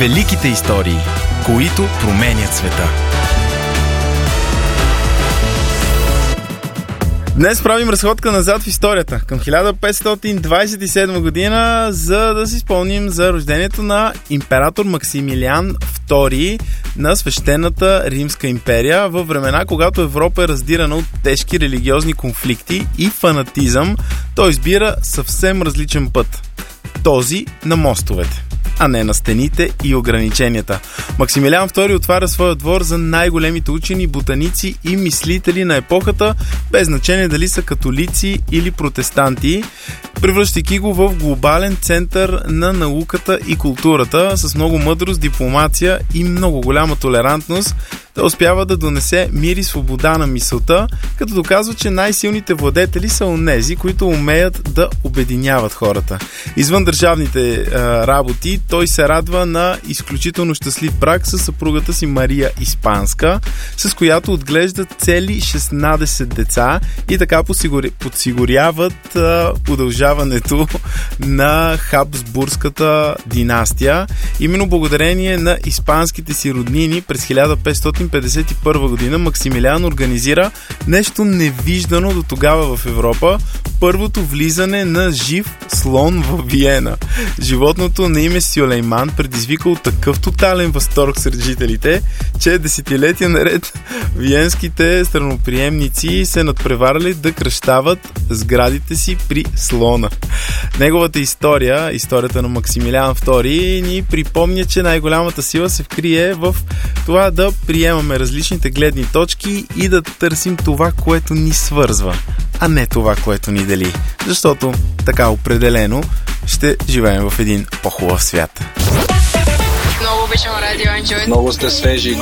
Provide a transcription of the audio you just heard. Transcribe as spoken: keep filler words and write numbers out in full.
Великите истории, които променят света. Днес правим разходка назад в историята, към хиляда петстотин двадесет и седма година, за да си спомним за рождението на император Максимилиан втори на свещената Римска империя, във времена, когато Европа е раздирана от тежки религиозни конфликти и фанатизъм. Той избира съвсем различен път. Този на мостовете, а не на стените и ограниченията. Максимилиан втори отваря своя двор за най-големите учени, ботаници и мислители на епохата, без значение дали са католици или протестанти, превръщайки го в глобален център на науката и културата. С много мъдрост, дипломация и много голяма толерантност да успява да донесе мир и свобода на мисълта, като доказва, че най-силните владетели са онези, които умеят да обединяват хората. Извън държавните а, работи, той се радва на изключително щастлив брак с съпругата си Мария Испанска, с която отглеждат цели шестнадесет деца и така подсигури... подсигуряват а, удължаването на Хабсбургската династия. Именно благодарение на испанските си роднини през хиляда петстотин петдесет и първа година Максимилиан организира нещо невиждано до тогава в Европа – първото влизане на жив слон в Виена. Животното на име Сюлейман предизвикало такъв тотален възторг сред жителите, че десетилетия наред виенските страноприемници се надпреварали да кръщават сградите си при слона. Неговата история, историята на Максимилиан втори, ни припомня, че най-голямата сила се вкрие в това да приемаме различните гледни точки и да търсим това, което ни свързва, а не това, което ни дели. Защото така определено ще живеем в един по-хубав свят. Много обичам Радио Enjoy. Много сте свежи.